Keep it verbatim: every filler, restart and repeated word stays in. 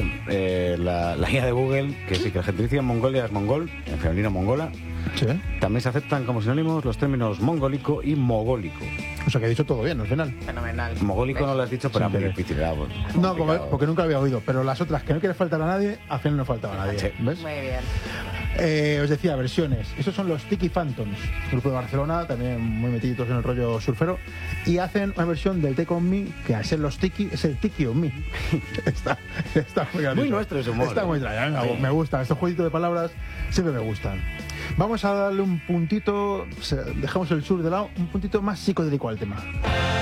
eh, la, la guía de Google, que sí, que el gentilicio en Mongolia es mongol, en femenino mongola. Sí. También se aceptan como sinónimos los términos mongólico y mogólico. O sea que he dicho todo bien al final. Fenomenal. Mogólico no lo has dicho, pero Sí, era muy pero- difícil. Era, pues, No, complicado. porque, porque nunca lo había oído. Pero las otras que no quiere faltar a nadie, al final no faltaba a nadie. Sí. ¿Ves? Muy bien. Eh, os decía, versiones. Estos son los Tiki Phantoms, grupo de Barcelona, también muy metiditos en el rollo surfero. Y hacen una versión del Take On Me, que al ser los Tiki, es el Tiki On Me. está, está muy gracioso. Muy nuestro ese humor. Está muy extraño, Sí. me, me gusta. Estos jueguitos de palabras siempre me gustan. Vamos a darle un puntito, se- dejamos el sur de lado, un puntito más psicodélico al tema.